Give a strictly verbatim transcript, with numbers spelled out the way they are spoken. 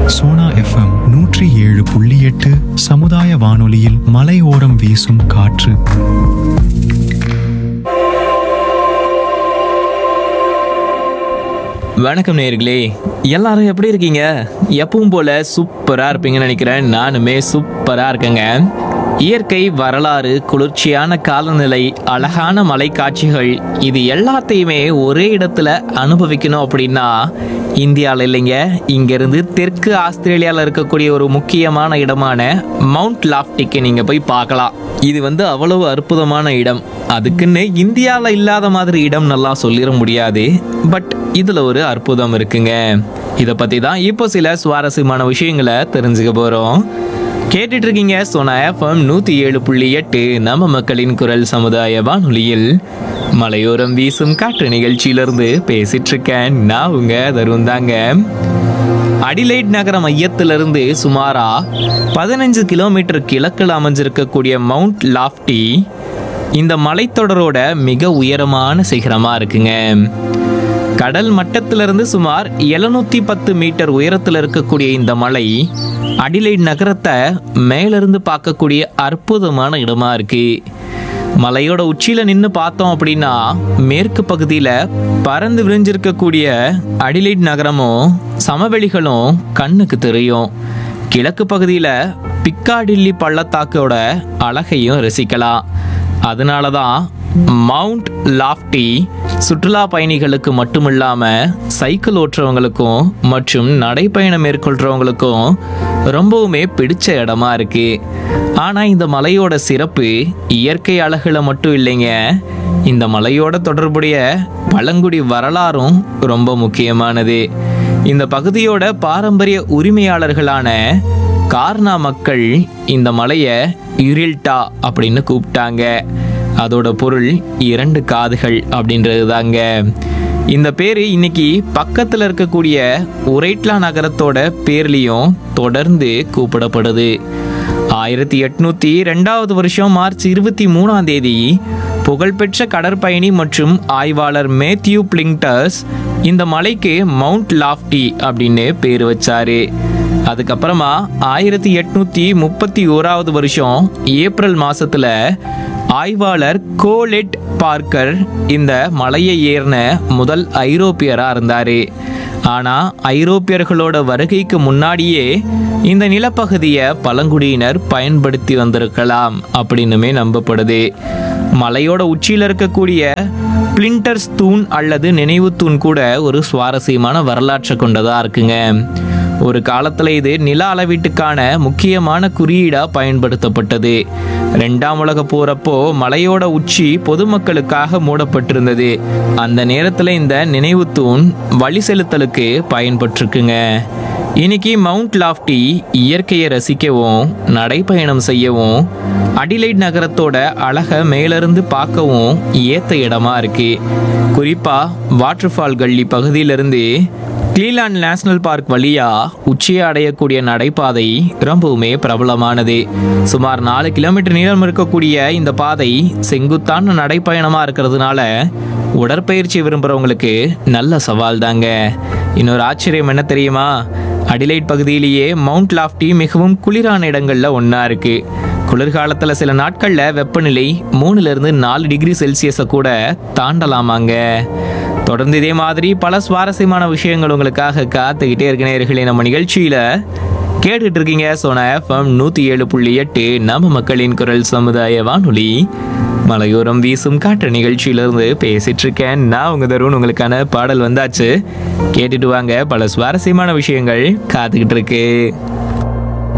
Sona FM நூற்றி ஏழு புள்ளி எட்டு சமுதாய வானொலியில் மலையோரம் வீசும் காற்று. வணக்கம் நேயர்களே, எல்லாரும் எப்படி இருக்கீங்க? எப்பவும் போல சூப்பரா இருப்பீங்கன்னு நினைக்கிறேன். நானுமே சூப்பரா இருக்கேங்க. இயற்கை, வரலாறு, குளிர்ச்சியான காலநிலை, அழகான மலை காட்சிகள், இது எல்லாத்தையுமே ஒரே இடத்துல அனுபவிக்கணும் அப்படின்னா இந்தியாவில் இல்லைங்க, இங்கிருந்து தெற்கு ஆஸ்திரேலியாவில் இருக்கக்கூடிய ஒரு முக்கியமான இடமான மவுண்ட் லாஃப்டிக்கு நீங்க போய் பார்க்கலாம். இது வந்து அவ்வளவு அற்புதமான இடம். அதுக்குன்னு இந்தியாவில் இல்லாத மாதிரி இடம் நல்லா சொல்லிட முடியாது. பட் இதுல ஒரு அற்புதம் இருக்குங்க. இதை பத்தி தான் இப்போ சில சுவாரஸ்யமான விஷயங்களை தெரிஞ்சுக்க போறோம். கேட்டுட்டு இருக்கீங்க சோனா எஃப்எம் நூத்தி ஏழு புள்ளி எட்டு நம்ம மக்களின் குரல் சமுதாய வானொலியில் மலையோரம் வீசும் காற்று நிகழ்ச்சியிலிருந்து பேசிட்டு இருக்கேன். நான் உங்க தருண் தாங்க. அடிலைட் நகர மையத்திலிருந்து சுமாரா பதினஞ்சு கிலோமீட்டர் கிழக்கில் அமைஞ்சிருக்கக்கூடிய மவுண்ட் லாஃப்டி இந்த மலைத்தொடரோட மிக உயரமான சிகரமா இருக்குங்க. கடல் மட்டத்திலிருந்து சுமார் எழுநூத்தி பத்து மீட்டர் உயரத்தில் இருக்கக்கூடிய இந்த மலை அடிலைட் நகரத்தை மேலிருந்து பார்க்கக்கூடிய அற்புதமான இடமா இருக்கு. மலையோட உச்சியில நின்று பார்த்தோம் அப்படின்னா மேற்கு பகுதியில பறந்து விரிஞ்சிருக்கக்கூடிய அடிலைட் நகரமும் சமவெளிகளும் கண்ணுக்கு தெரியும். கிழக்கு பகுதியில பிக்காடில்லி பள்ளத்தாக்கோட அழகையும் ரசிக்கலாம். அதனாலதான் மவுண்ட் லாஃப்டி சுற்றுலா பயணிகளுக்கு மட்டுமில்லாம சைக்கிள் ஓட்டுறவங்களுக்கும் மற்றும் நடைப்பயணம் மேற்கொள்றவங்களுக்கும் ரொம்பவுமே பிடிச்ச இடமா இருக்கு. ஆனா இந்த மலையோட சிறப்பு இயற்கை அழகுல மட்டும் இல்லைங்க, இந்த மலையோட தொடர்புடைய பழங்குடி வரலாறும் ரொம்ப முக்கியமானது. இந்த பகுதியோட பாரம்பரிய உரிமையாளர்களான கார்னா மக்கள் இந்த மலையை யுரில்டா அப்படின்னு கூப்பிட்டாங்க. அதோட பொருள் இரண்டு காதுகள் அப்படின்றது தாங்க. இந்த பேரு இன்னைக்கு பக்கத்தில் இருக்கக்கூடிய உரைட்லா நகரத்தோட பேர்லையும் தொடர்ந்து கூப்பிடப்படுது. ஆயிரத்தி எட்நூத்தி ரெண்டாவது வருஷம் மார்ச் இருபத்தி மூணாம் தேதி புகழ்பெற்ற கடற்பயணி மற்றும் ஆய்வாளர் மேத்யூ பிளிங்டர்ஸ் இந்த மலைக்கு மவுண்ட் லாஃப்டி அப்படின்னு பேர் வச்சாரு. அதுக்கப்புறமா ஆயிரத்தி எட்நூத்தி முப்பத்தி ஓராவது வருஷம் ஏப்ரல் மாசத்துல ஆய்வாளர் கோலெட் பார்க்கர் இந்த மலையை ஏறின முதல் ஐரோப்பியரா இருந்தாரு. ஆனா ஐரோப்பியர்களோட வருகைக்கு முன்னாடியே இந்த நிலப்பகுதியை பழங்குடியினர் பயன்படுத்தி வந்திருக்கலாம் அப்படின்னுமே நம்பப்படுது. மலையோட உச்சியில இருக்கக்கூடிய பிளிண்டர்ஸ் தூண் அல்லது நினைவு தூண் கூட ஒரு சுவாரஸ்யமான வரலாற்றை கொண்டதா இருக்குங்க. ஒரு காலத்துல இது நில அளவீட்டுக்கான முக்கியமான குறியீடா பயன்படுத்தப்பட்டது. ரெண்டாம் உலக போறப்போ மலையோட உச்சி பொதுமக்களுக்காக மூடப்பட்டிருந்தது. அந்த நேரத்துல இந்த நினைவு தூண் வழி செலுத்தலுக்கு பயன்பட்டிருக்குங்க. இன்னைக்கு மவுண்ட் லாஃப்டி இயற்கையை ரசிக்கவும் நடைப்பயணம் செய்யவும் அடிலைட் நகரத்தோட அழகை மேலிருந்து பார்க்கவும் ஏத்த இடமா இருக்கு. குறிப்பா வாட்டர்ஃபால் கல்லி பகுதியிலிருந்து கிளீலாண்ட் நேஷனல் பார்க் வழியா உச்சியை அடையக்கூடிய நடைபாதை ரொம்பவுமே பிரபலமானது. சுமார் நாலு கிலோமீட்டர் நீளம் இருக்கக்கூடிய இந்த பாதை செங்குத்தான நடைப்பயணமா இருக்கிறதுனால உடற்பயிற்சி விரும்புறவங்களுக்கு நல்ல சவால் தாங்க. இன்னொரு ஆச்சரியம் என்ன தெரியுமா? அடிலைட் பகுதியிலேயே மவுண்ட் லாஃப்டி மிகவும் குளிரான இடங்கள்ல ஒன்னா இருக்கு. குளிர்காலத்துல சில நாட்கள்ல வெப்பநிலை மூணுல இருந்து நாலு டிகிரி செல்சியஸை கூட தாண்டலாமாங்க. தொடர்ந்து இதே மாதிரி பல சுவாரஸ்யமான விஷயங்கள் உங்களுக்காக காத்துக்கிட்டே இருக்க நேயர்களே. நம்ம நிகழ்ச்சியில கேட்டுட்டு இருக்கீங்க சோனா எஃப்எம் நூத்தி ஏழு புள்ளி எட்டு நம்ம மக்களின் குரல் சமுதாய வானொலி மலையோரம் வீசும் காற்று நிகழ்ச்சியிலிருந்து பேசிட்டு இருக்கேன். நான் உங்க தருண். உங்களுக்கான பாடல் வந்தாச்சு, கேட்டுட்டு வாங்க. பல சுவாரஸ்யமான விஷயங்கள் காத்துக்கிட்டு இருக்கு.